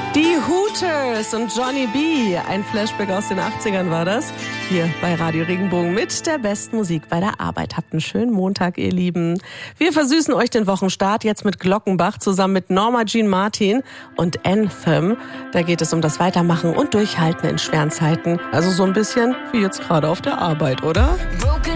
Die Hooters und Johnny B. Ein Flashback aus den 80ern war das. Hier bei Radio Regenbogen mit der besten Musik bei der Arbeit. Habt einen schönen Montag, ihr Lieben. Wir versüßen euch den Wochenstart jetzt mit Glockenbach zusammen mit Norma Jean Martin und Anthem. Da geht es um das Weitermachen und Durchhalten in schweren Zeiten. Also so ein bisschen wie jetzt gerade auf der Arbeit, oder? Broken